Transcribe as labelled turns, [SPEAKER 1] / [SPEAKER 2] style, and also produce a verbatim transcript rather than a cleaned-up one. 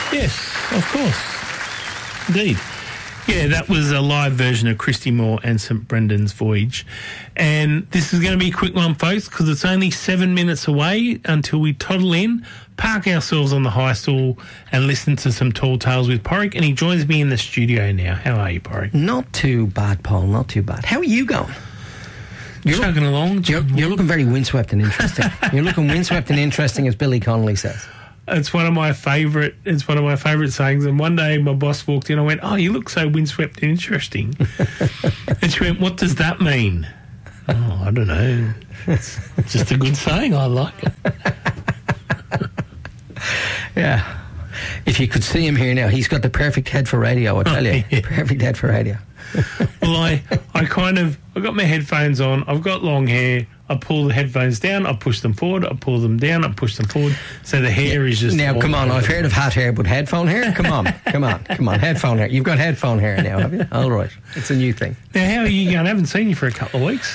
[SPEAKER 1] Yes, of course. Indeed. Yeah, that was a live version of Christy Moore and St Brendan's Voyage. And this is going to be a quick one, folks, because it's only seven minutes away until we toddle in, park ourselves on the high stool and listen to some Tall Tales with Porrick. And he joins me in the studio now. How are you, Porrick?
[SPEAKER 2] Not too bad, Paul, not too bad. How are you going?
[SPEAKER 1] You're chugging look, along.
[SPEAKER 2] You're, you're looking very windswept and interesting. You're looking windswept and interesting, as Billy Connolly says.
[SPEAKER 1] It's one of my favourite. It's one of my favourite sayings. And one day my boss walked in. I went, "Oh, you look so windswept and interesting." And she went, "What does that mean?" Oh, I don't know. It's just a good saying. I like it.
[SPEAKER 2] Yeah. If you could see him here now, he's got the perfect head for radio. I tell you,
[SPEAKER 1] Yeah.
[SPEAKER 2] perfect head for radio.
[SPEAKER 1] Well, I, I kind of, I got my headphones on. I've got long hair. I pull the headphones down. I push them forward. I pull them down. I push them forward. So the hair is just...
[SPEAKER 2] Now, come on. I've heard of hat hair, but headphone hair? Come on. Come on. Come on. Headphone hair. You've got headphone hair now, have you? All right. It's a new thing.
[SPEAKER 1] Now, how are you going? I haven't seen you for a couple of weeks.